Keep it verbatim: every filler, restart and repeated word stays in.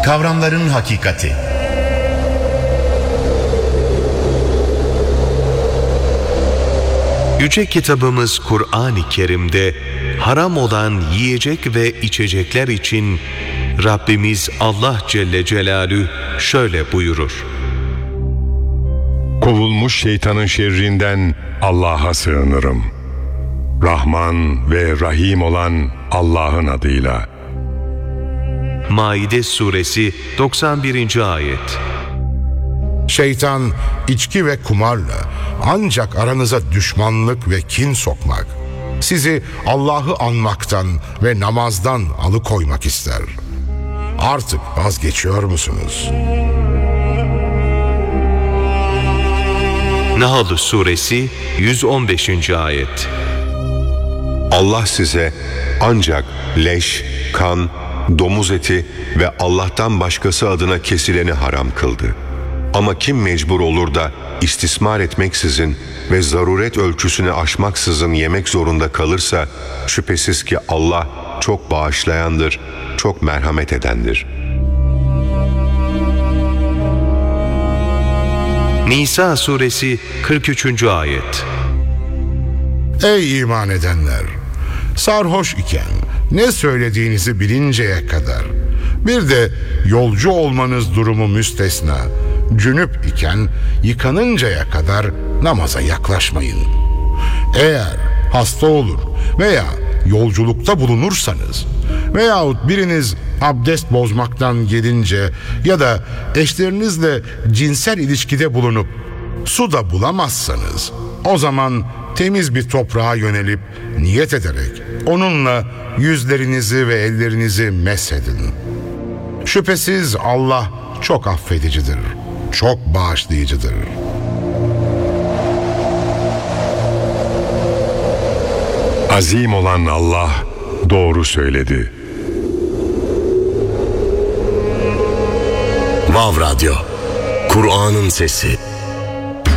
Kavramların hakikati. Yüce kitabımız Kur'an-ı Kerim'de haram olan yiyecek ve içecekler için Rabbimiz Allah Celle Celaluhu şöyle buyurur: Kovulmuş şeytanın şerrinden Allah'a sığınırım. Rahman ve Rahim olan Allah'ın adıyla. Maide Suresi doksan birinci ayet. Şeytan içki ve kumarla ancak aranıza düşmanlık ve kin sokmak, sizi Allah'ı anmaktan ve namazdan alıkoymak ister. Artık vazgeçiyor musunuz? Nahl Suresi yüz on beşinci ayet. Allah size ancak leş, kan, domuz eti ve Allah'tan başkası adına kesileni haram kıldı. Ama kim mecbur olur da istismar etmeksizin ve zaruret ölçüsünü aşmaksızın yemek zorunda kalırsa, şüphesiz ki Allah çok bağışlayandır, çok merhamet edendir. Nisa Suresi kırk üçüncü ayet. Ey iman edenler! Sarhoş iken ne söylediğinizi bilinceye kadar, bir de yolcu olmanız durumu müstesna, cünüp iken yıkanıncaya kadar namaza yaklaşmayın. Eğer hasta olur veya yolculukta bulunursanız veyahut biriniz abdest bozmaktan gelince ya da eşlerinizle cinsel ilişkide bulunup su da bulamazsanız, o zaman temiz bir toprağa yönelip niyet ederek onunla yüzlerinizi ve ellerinizi mesedin. Şüphesiz Allah çok affedicidir, çok bağışlayıcıdır. Azim olan Allah doğru söyledi. Vav Radyo, Kur'an'ın sesi.